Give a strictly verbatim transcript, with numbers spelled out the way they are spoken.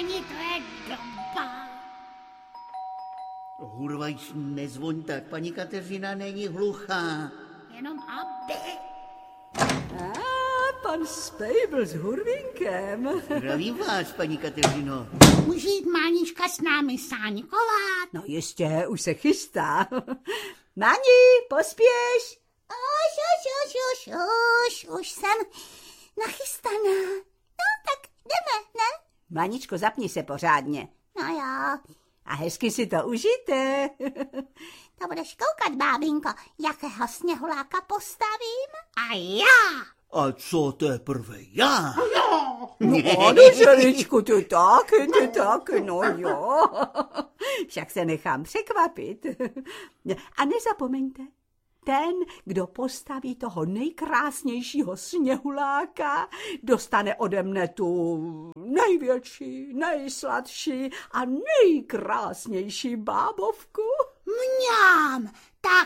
páni, to je doba. Hurvajš, nezvoň tak, paní Kateřina není hluchá. Jenom aby. A pan Spejbl s Hurvinkem. Zdravím vás, paní Kateřino. Může jít Mánička s námi sáňkovat? No jistě, už se chystá. Mani, pospěš. Už, už, už, už, už, už jsem nachystaná. No tak jdeme, ne? Maničko, zapni se pořádně. No jo. A hezky si to užijte. To budeš koukat, bábinko, jakého sněhuláka postavím? A já! A co teprve já? No ano, želičku, ty taky, ty taky, no jo. Však se nechám překvapit. A nezapomeňte, ten, kdo postaví toho nejkrásnějšího sněhuláka, dostane ode mne tu největší, nejsladší a nejkrásnější bábovku. Mňám, tak